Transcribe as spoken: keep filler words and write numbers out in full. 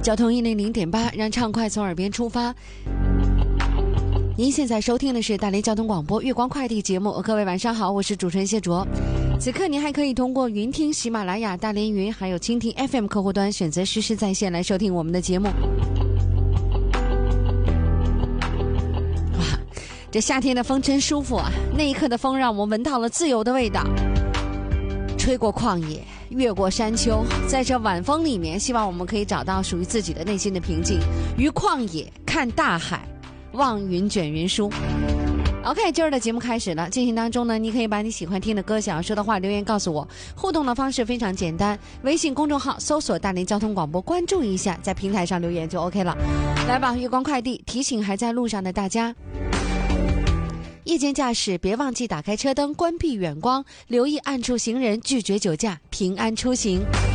交通一零零点八，让畅快从耳边出发。您现在收听的是大连交通广播月光快递节目，各位晚上好，我是主持人谢卓。此刻您还可以通过云听、喜马拉雅、大连云还有蜻蜓 F M 客户端选择实时在线来收听我们的节目。哇，这夏天的风真舒服啊！那一刻的风让我们闻到了自由的味道，吹过旷野，越过山丘，在这晚风里面，希望我们可以找到属于自己的内心的平静。于旷野看大海，望云卷云舒。OK， 今儿的节目开始了。进行当中呢，你可以把你喜欢听的歌、想要说的话留言告诉我。互动的方式非常简单，微信公众号搜索大连交通广播，关注一下，在平台上留言就 OK 了。来吧，月光快递提醒还在路上的大家，夜间驾驶别忘记打开车灯，关闭远光，留意暗处行人，拒绝酒驾，平安出行。